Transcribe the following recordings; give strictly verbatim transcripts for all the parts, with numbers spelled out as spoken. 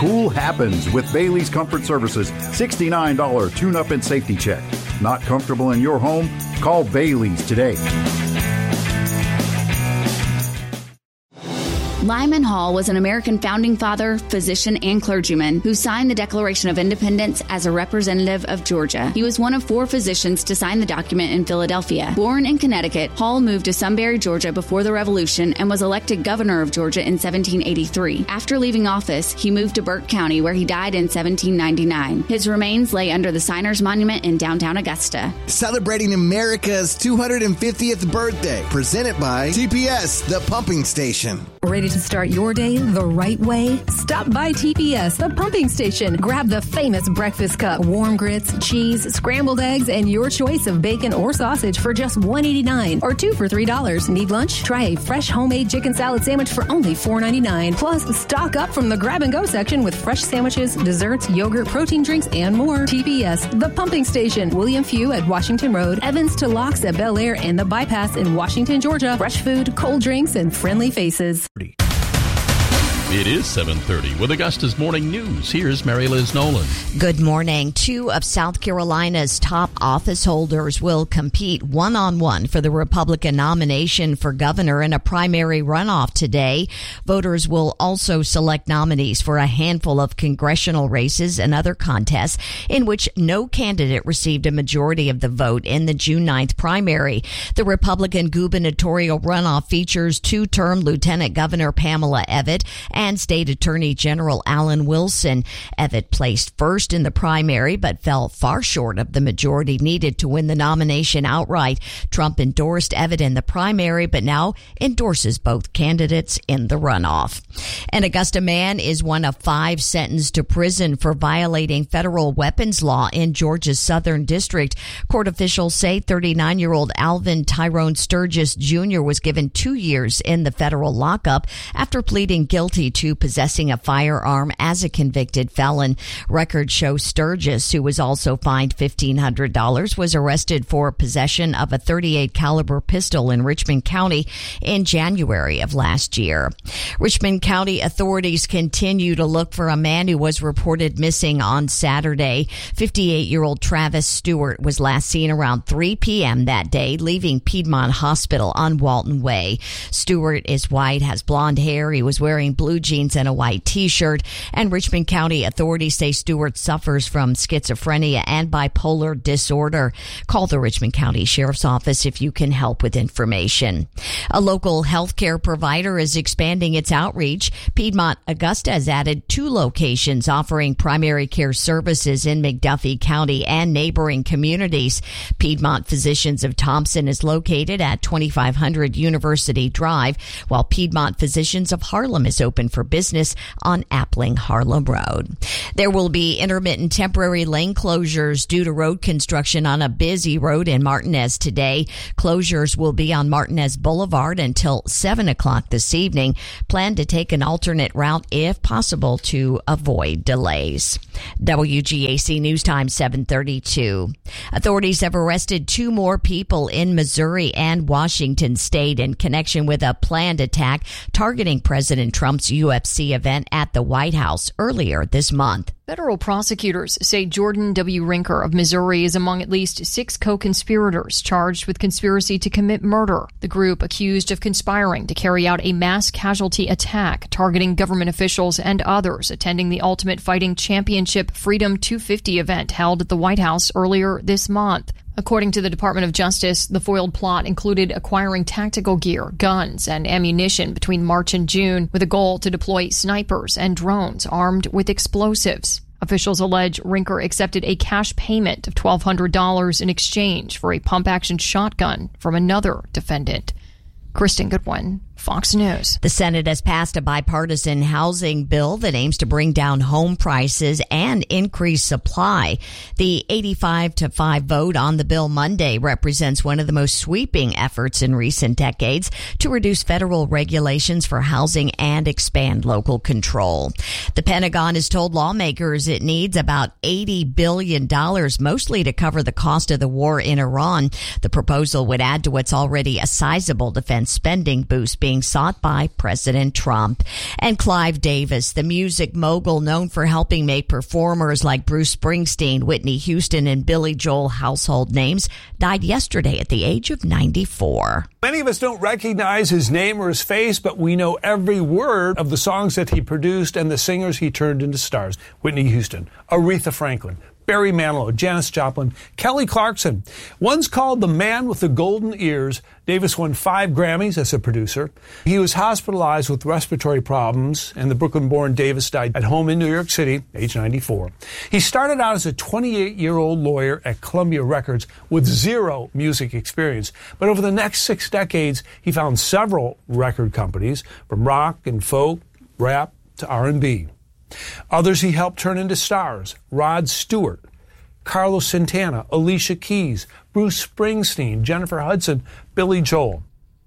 Cool happens with Bailey's Comfort Services sixty-nine dollars tune-up and safety check. Not comfortable in your home? Call Bailey's today. Lyman Hall was an American founding father, physician, and clergyman who signed the Declaration of Independence as a representative of Georgia. He was one of four physicians to sign the document in Philadelphia. Born in Connecticut, Hall moved to Sunbury, Georgia before the Revolution and was elected governor of Georgia in seventeen eighty-three. After leaving office, he moved to Burke County, where he died in seventeen ninety-nine. His remains lay under the Signers Monument in downtown Augusta. Celebrating America's two hundred fiftieth birthday, presented by T P S, the pumping station. Ready to start your day the right way? Stop by T P S, the pumping station. Grab the famous breakfast cup, warm grits, cheese, scrambled eggs, and your choice of bacon or sausage for just one eighty-nine or two for three dollars. Need lunch? Try a fresh homemade chicken salad sandwich for only four ninety-nine. Plus, stock up from the grab-and-go section with fresh sandwiches, desserts, yogurt, protein drinks, and more. T P S, the pumping station. William Few at Washington Road, Evans to Locks at Bel Air, and the Bypass in Washington, Georgia. Fresh food, cold drinks, and friendly faces. It is seven thirty with Augusta's Morning News. Here's Mary Liz Nolan. Good morning. Two of South Carolina's top office holders will compete one-on-one for the Republican nomination for governor in a primary runoff today. Voters will also select nominees for a handful of congressional races and other contests in which no candidate received a majority of the vote in the June ninth primary. The Republican gubernatorial runoff features two-term Lieutenant Governor Pamela Evette and State Attorney General Alan Wilson. Evette placed first in the primary, but fell far short of the majority needed to win the nomination outright. Trump endorsed Evette in the primary, but now endorses both candidates in the runoff. An Augusta man is one of five sentenced to prison for violating federal weapons law in Georgia's Southern District. Court officials say thirty-nine-year-old Alvin Tyrone Sturgis Junior was given two years in the federal lockup after pleading guilty to possessing a firearm as a convicted felon. Records show Sturgis, who was also fined fifteen hundred dollars, was arrested for possession of a thirty-eight caliber pistol in Richmond County in January of last year. Richmond County authorities continue to look for a man who was reported missing on Saturday. fifty-eight-year-old Travis Stewart was last seen around three p.m. that day, leaving Piedmont Hospital on Walton Way. Stewart is white, has blonde hair. He was wearing blue jeans and a white t-shirt. And Richmond County authorities say Stewart suffers from schizophrenia and bipolar disorder. Call the Richmond County Sheriff's Office if you can help with information. A local healthcare provider is expanding its outreach. Piedmont Augusta has added two locations offering primary care services in McDuffie County and neighboring communities. Piedmont Physicians of Thompson is located at twenty-five hundred University Drive, while Piedmont Physicians of Harlem is open for business on Appling Harlem Road. There will be intermittent temporary lane closures due to road construction on a busy road in Martinez today. Closures will be on Martinez Boulevard until seven o'clock this evening. Plan to take an alternate route if possible to avoid delays. W G A C News Time seven thirty-two. Authorities have arrested two more people in Missouri and Washington State in connection with a planned attack targeting President Trump's U F C event at the White House earlier this month. Federal prosecutors say Jordan W. Rinker of Missouri is among at least six co-conspirators charged with conspiracy to commit murder. The group accused of conspiring to carry out a mass casualty attack targeting government officials and others attending the Ultimate Fighting Championship Freedom two fifty event held at the White House earlier this month. According to the Department of Justice, the foiled plot included acquiring tactical gear, guns, and ammunition between March and June with a goal to deploy snipers and drones armed with explosives. Officials allege Rinker accepted a cash payment of twelve hundred dollars in exchange for a pump-action shotgun from another defendant. Kristen Goodwin, Fox News. The Senate has passed a bipartisan housing bill that aims to bring down home prices and increase supply. The eighty-five to five vote on the bill Monday represents one of the most sweeping efforts in recent decades to reduce federal regulations for housing and expand local control. The Pentagon has told lawmakers it needs about eighty billion dollars, mostly to cover the cost of the war in Iran. The proposal would add to what's already a sizable defense spending boost being being sought by President Trump. And Clive Davis, the music mogul known for helping make performers like Bruce Springsteen, Whitney Houston, and Billy Joel household names, died yesterday at the age of ninety-four. Many of us don't recognize his name or his face, but we know every word of the songs that he produced and the singers he turned into stars. Whitney Houston, Aretha Franklin, Barry Manilow, Janis Joplin, Kelly Clarkson. Once called the man with the golden ears, Davis won five Grammys as a producer. He was hospitalized with respiratory problems, and the Brooklyn-born Davis died at home in New York City, age ninety-four. He started out as a twenty-eight-year-old lawyer at Columbia Records with zero music experience. But over the next six decades, he found several record companies, from rock and folk, rap to R and B. Others he helped turn into stars: Rod Stewart, Carlos Santana, Alicia Keys, Bruce Springsteen, Jennifer Hudson, Billy Joel.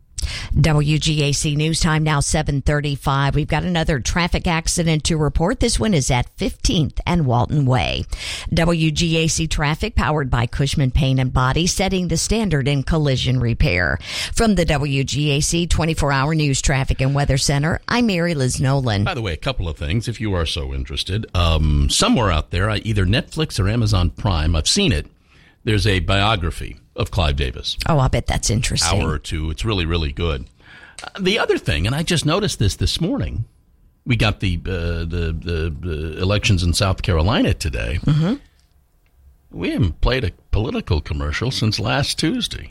W G A C News Time now seven thirty-five. We've got another traffic accident to report. This one is at fifteenth and Walton Way. W G A C traffic powered by Cushman Paint and Body, setting the standard in collision repair. From the W G A C twenty-four hour News Traffic and Weather Center, I'm Mary Liz Nolan. By the way, a couple of things, if you are so interested. Um, somewhere out there, either Netflix or Amazon Prime, I've seen it, there's a biography of Clive Davis. Oh, I bet that's interesting. Hour or two. It's really, really good. Uh, the other thing, and I just noticed this this morning, we got the uh, the, the the elections in South Carolina today. Mm-hmm. We haven't played a political commercial since last Tuesday.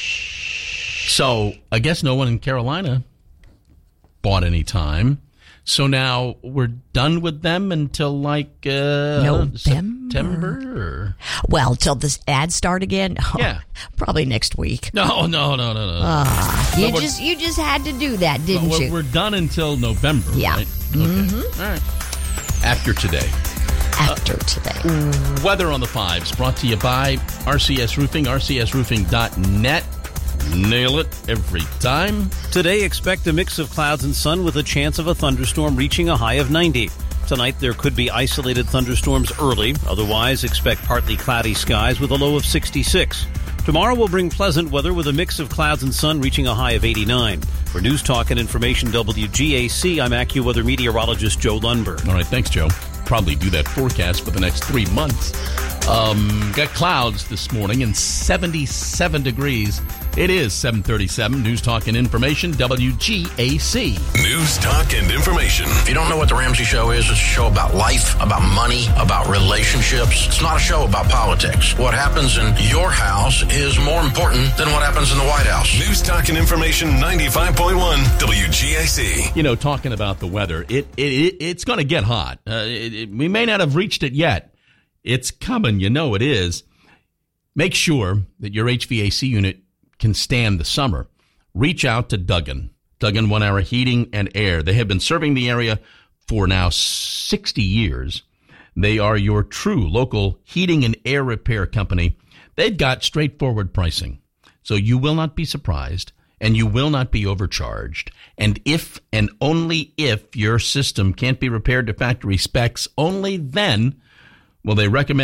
Shh. So I guess no one in Carolina bought any time. So now we're done with them until like uh, November? September? Or? Well, till the ads start again? Oh, yeah. Probably next week. No, no, no, no, no. Uh, you no, just you just had to do that, didn't we're, you? We're done until November, yeah. right? Mm-hmm. Okay. All right. After today. After uh, today. Weather on the Fives, brought to you by R C S Roofing, R C S roofing dot net. Nail it every time. Today, expect a mix of clouds and sun with a chance of a thunderstorm reaching a high of ninety. Tonight, there could be isolated thunderstorms early. Otherwise, expect partly cloudy skies with a low of sixty-six. Tomorrow will bring pleasant weather with a mix of clouds and sun reaching a high of eighty-nine. For News Talk and Information W G A C, I'm AccuWeather meteorologist Joe Lundberg. All right, thanks, Joe. Probably do that forecast for the next three months. Um, got clouds this morning and seventy-seven degrees. It is seven thirty-seven. News Talk and Information, W G A C. News Talk and Information. If you don't know what The Ramsey Show is, it's a show about life, about money, about relationships. It's not a show about politics. What happens in your house is more important than what happens in the White House. News Talk and Information, ninety-five point one W G A C. You know, talking about the weather, it, it, it it's going to get hot. Uh, it, it, we may not have reached it yet. It's coming. You know it is. Make sure that your H V A C unit can stand the summer. Reach out to Duggan. Duggan One Hour Heating and Air. They have been serving the area for now sixty years. They are your true local heating and air repair company. They've got straightforward pricing, so you will not be surprised and you will not be overcharged. And if and only if your system can't be repaired to factory specs, only then will they recommend